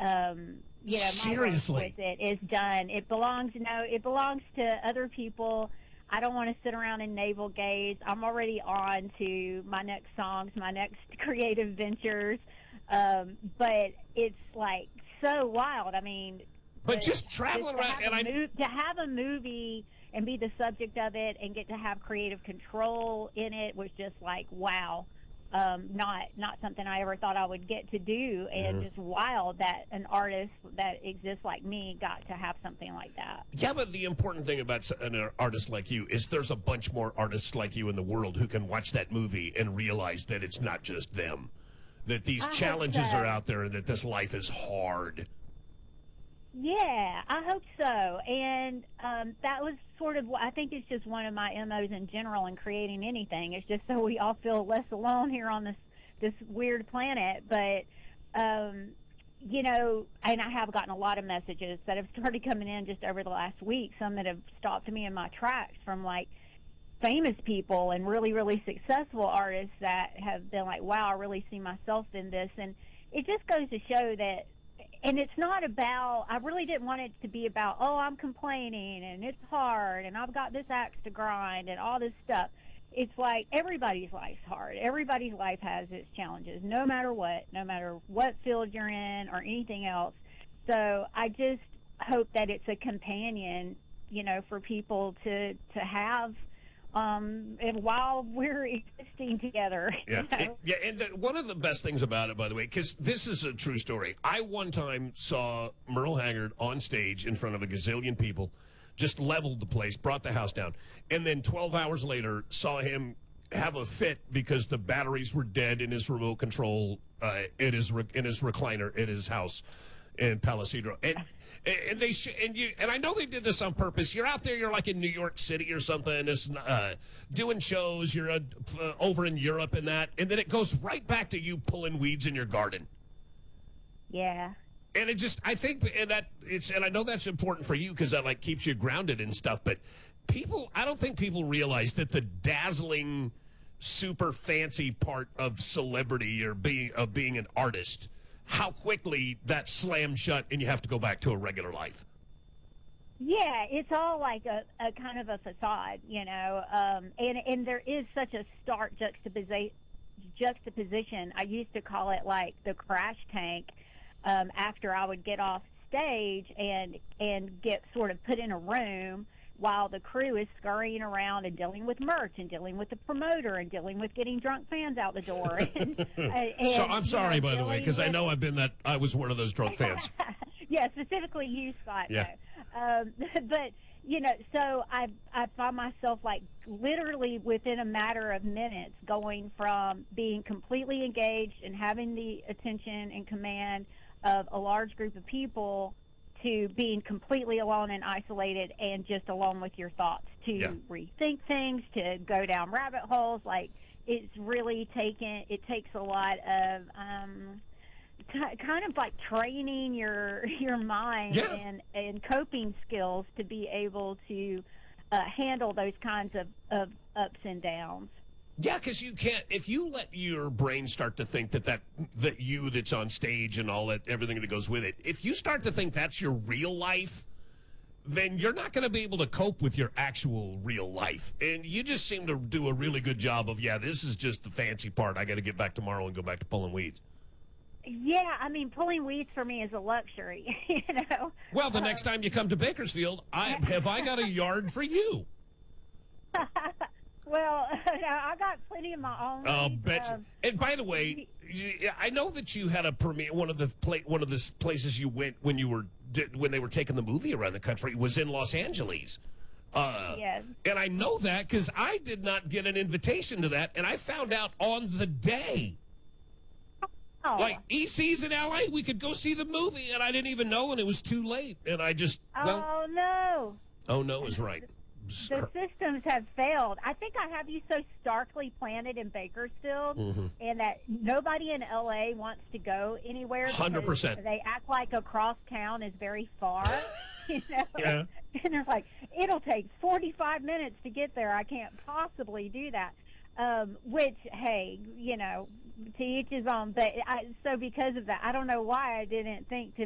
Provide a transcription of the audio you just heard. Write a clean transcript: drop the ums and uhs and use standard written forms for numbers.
my work Seriously? with it is done. It belongs to other people. I don't want to sit around and navel gaze. I'm already on to my next songs, my next creative ventures. But it's like so wild. I mean, But just traveling around, to have a movie and be the subject of it and get to have creative control in it was just like, wow. Not something I ever thought I would get to do, and just wild that an artist that exists like me got to have something like that. Yeah, but the important thing about an artist like you is there's a bunch more artists like you in the world who can watch that movie and realize that it's not just them, that these challenges are out there and that this life is hard. Yeah, I hope so. And that was sort of, I think it's just one of my MOs in general in creating anything. It's just so we all feel less alone here on this weird planet. But, and I have gotten a lot of messages that have started coming in just over the last week, some that have stopped me in my tracks from, like, famous people and really, really successful artists that have been like, wow, I really see myself in this. And it just goes to show that, and it's not about, I really didn't want it to be about, oh, I'm complaining and it's hard and I've got this axe to grind and all this stuff. It's like everybody's life's hard. Everybody's life has its challenges, no matter what field you're in or anything else. So I just hope that it's a companion, for people to have, and while we're existing together. Yeah, and one of the best things about it, by the way, because this is a true story. I one time saw Merle Haggard on stage in front of a gazillion people, just leveled the place, brought the house down, and then 12 hours later saw him have a fit because the batteries were dead in his remote control, in his recliner in his house in Palo Cedro. And they and I know they did this on purpose. You're out there, you're like in New York City or something, doing shows. You're over in Europe and that, and then it goes right back to you pulling weeds in your garden. Yeah. And I think, and I know that's important for you because that like keeps you grounded and stuff. But I don't think people realize that the dazzling, super fancy part of celebrity or being an artist, how quickly that slams shut and you have to go back to a regular life. Yeah, it's all like a kind of a facade, and there is such a stark juxtaposition. I used to call it like the crash tank after I would get off stage and get sort of put in a room while the crew is scurrying around and dealing with merch and dealing with the promoter and dealing with getting drunk fans out the door. So I'm sorry, by the way, because I know I was one of those drunk fans. Yeah, specifically you, Scott. Yeah. But, so I find myself like literally within a matter of minutes going from being completely engaged and having the attention and command of a large group of people to being completely alone and isolated and just alone with your thoughts, to rethink things, to go down rabbit holes. Like, it takes a lot of kind of like training your mind and coping skills to be able to handle those kinds of ups and downs. Yeah, because you can't, if you let your brain start to think that you that's on stage and all that, everything that goes with it, if you start to think that's your real life, then you're not going to be able to cope with your actual real life. And you just seem to do a really good job of, this is just the fancy part. I got to get back tomorrow and go back to pulling weeds. Yeah, I mean, pulling weeds for me is a luxury, Well, the next time you come to Bakersfield, have I got a yard for you? Well, I got plenty of my own. I'll bet you. And by the way, I know that you had a premiere. One of the places you went when they were taking the movie around the country was in Los Angeles. Yes. And I know that because I did not get an invitation to that, and I found out on the day. Oh. Like, EC's in L.A., we could go see the movie, and I didn't even know, and it was too late. And I just, Oh, no. Oh, no is right. The systems have failed. I think I have you so starkly planted in Bakersfield, and that nobody in L.A. wants to go anywhere. 100%. They act like across town is very far, Yeah. And they're like, it'll take 45 minutes to get there. I can't possibly do that. Which, hey, to each his own. But so because of that, I don't know why I didn't think to